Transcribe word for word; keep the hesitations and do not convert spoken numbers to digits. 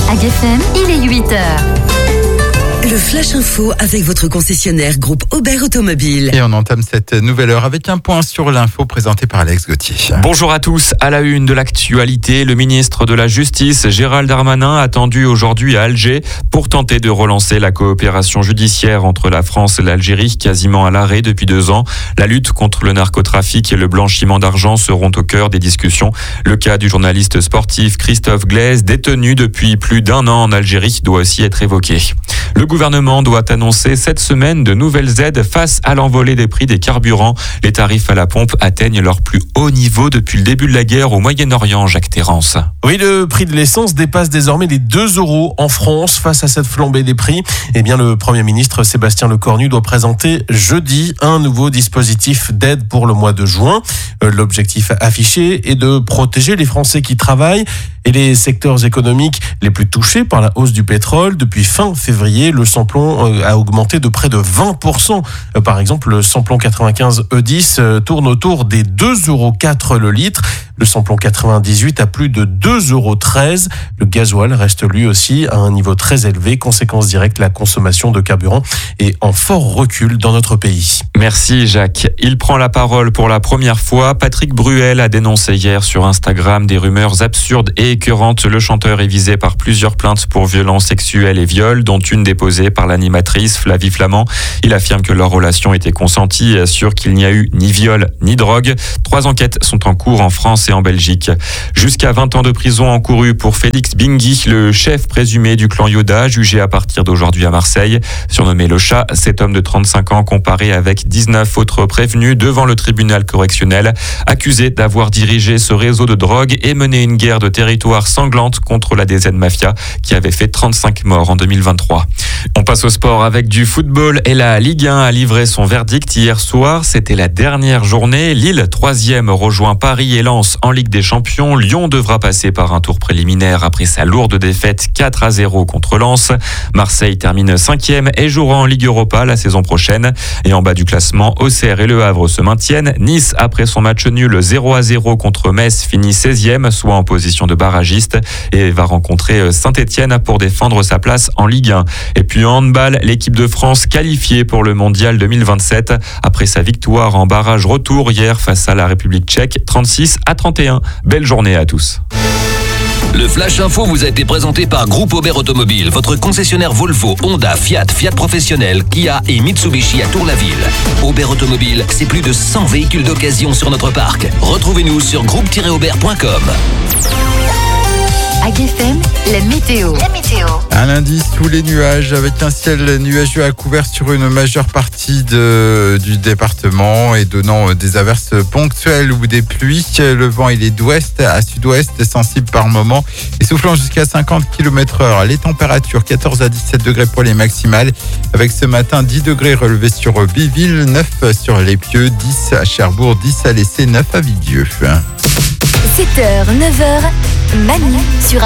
À G F M, il est huit heures. Le Flash Info avec votre concessionnaire groupe Aubert Automobile. Et on entame cette nouvelle heure avec un point sur l'info présenté par Alex Gauthier. Bonjour à tous. À la une de l'actualité, le ministre de la Justice, Gérald Darmanin, attendu aujourd'hui à Alger pour tenter de relancer la coopération judiciaire entre la France et l'Algérie, quasiment à l'arrêt depuis deux ans. La lutte contre le narcotrafic et le blanchiment d'argent seront au cœur des discussions. Le cas du journaliste sportif Christophe Glaise, détenu depuis plus d'un an en Algérie, doit aussi être évoqué. Le gouvernement doit annoncer cette semaine de nouvelles aides face à l'envolée des prix des carburants. Les tarifs à la pompe atteignent leur plus haut niveau depuis le début de la guerre au Moyen-Orient, Jacques Terrance. Oui, le prix de l'essence dépasse désormais les deux euros en France. Face à cette flambée des prix, eh bien, le Premier ministre Sébastien Lecornu doit présenter jeudi un nouveau dispositif d'aide pour le mois de juin. L'objectif affiché est de protéger les Français qui travaillent et les secteurs économiques les plus touchés par la hausse du pétrole. Depuis fin février, le samplon a augmenté de près de vingt pour cent. Par exemple, le samplon quatre-vingt-quinze E dix tourne autour des deux euros quatre le litre. Le samplon quatre-vingt-dix-huit à plus de deux euros treize. Le gasoil reste lui aussi à un niveau très élevé. Conséquence directe, la consommation de carburant est en fort recul dans notre pays. Merci Jacques. Il prend la parole pour la première fois. Patrick Bruel a dénoncé hier sur Instagram des rumeurs absurdes et écœurantes. Le chanteur est visé par plusieurs plaintes pour violences sexuelles et viols, dont une déposée par l'animatrice Flavie Flamand. Il affirme que leur relation était consentie et assure qu'il n'y a eu ni viol ni drogue. Trois enquêtes sont en cours en France et en Belgique. Jusqu'à vingt ans de prison encourus pour Félix Bingui, le chef présumé du clan Yoda, jugé à partir d'aujourd'hui à Marseille. Surnommé le chat, cet homme de trente-cinq ans comparé avec dix-neuf autres prévenus devant le tribunal correctionnel, accusé d'avoir dirigé ce réseau de drogue et mené une guerre de territoire sanglante contre la D Z Mafia qui avait fait trente-cinq morts en deux mille vingt-trois. On passe au sport avec du football et la Ligue un a livré son verdict hier soir. C'était la dernière journée. Lille, troisième, rejoint Paris et Lens en Ligue des Champions. Lyon devra passer par un tour préliminaire après sa lourde défaite quatre à zéro contre Lens. Marseille termine cinquième et jouera en Ligue Europa la saison prochaine. Et en bas du classement, Auxerre et Le Havre se maintiennent. Nice, après son match nul zéro à zéro contre Metz, finit seizième, soit en position de barragiste, et va rencontrer Saint-Etienne pour défendre sa place en Ligue un. Et puis en handball, l'équipe de France qualifiée pour le mondial deux mille vingt-sept après sa victoire en barrage retour hier face à la République tchèque, trente-six à trente et un. Belle journée à tous. Le Flash Info vous a été présenté par Groupe Aubert Automobile, votre concessionnaire Volvo, Honda, Fiat, Fiat Professionnel, Kia et Mitsubishi à Tour-la-Ville. Aubert Automobile, c'est plus de cent véhicules d'occasion sur notre parc. Retrouvez-nous sur groupe tiret aubert point com. À G F M, la météo. La météo. Un lundi sous les nuages avec un ciel nuageux à couvert sur une majeure partie de, du département et donnant des averses ponctuelles ou des pluies. Le vent il est d'ouest à sud-ouest, sensible par moment et soufflant jusqu'à cinquante kilomètres heure. Les températures quatorze à dix-sept degrés pour les maximales avec ce matin dix degrés relevés sur Biville, neuf sur les Pieux, dix à Cherbourg, dix à l'Essai, neuf à Villedieu. sept heures, neuf heures, Manu sur